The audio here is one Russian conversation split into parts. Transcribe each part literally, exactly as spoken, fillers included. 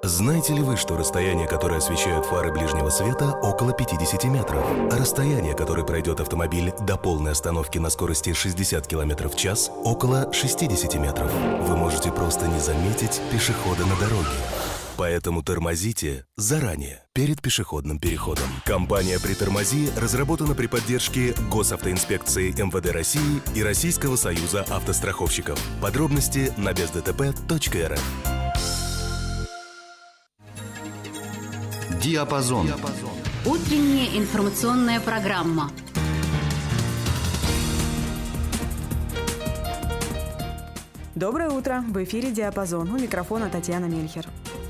Знаете ли вы, что расстояние, которое освещают фары ближнего света, около пятидесяти метров, а расстояние, которое пройдет автомобиль до полной остановки на скорости шестьдесят километров в час, около шестидесяти метров? Вы можете просто не заметить пешехода на дороге. Поэтому тормозите заранее, перед пешеходным переходом. Компания «Притормози» разработана при поддержке Госавтоинспекции эм вэ дэ России и Российского союза автостраховщиков. Подробности на без дэ тэ пэ точка эр эф. Диапазон. Утренняя информационная программа. Доброе утро. В эфире «Диапазон». У микрофона Татьяна Мельхер.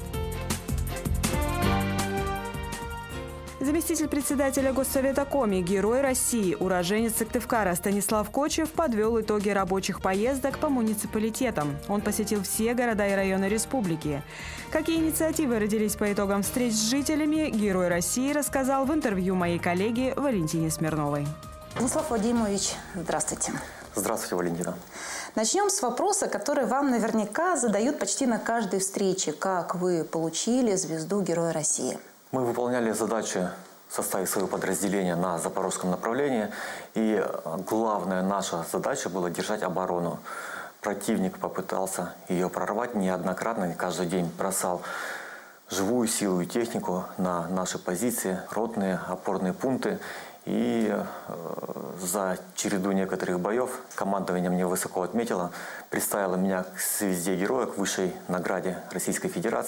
Заместитель председателя Госсовета Коми, Герой России, уроженец Сыктывкара Станислав Кочев подвел итоги рабочих поездок по муниципалитетам. Он посетил все города и районы республики. Какие инициативы родились по итогам встреч с жителями, Герой России рассказал в интервью моей коллеге Валентине Смирновой. Станислав Владимирович, здравствуйте. Здравствуйте, Валентина. Начнем с вопроса, который вам наверняка задают почти на каждой встрече. Как вы получили звезду Героя России? Мы выполняли задачи в составе своего подразделения на запорожском направлении. И главная наша задача была держать оборону. Противник попытался ее прорвать неоднократно, каждый день бросал живую силу и технику на наши позиции, ротные, опорные пункты. И э, за череду некоторых боев командование мне высоко отметило, представило меня к звезде Героя, к высшей награде Российской Федерации.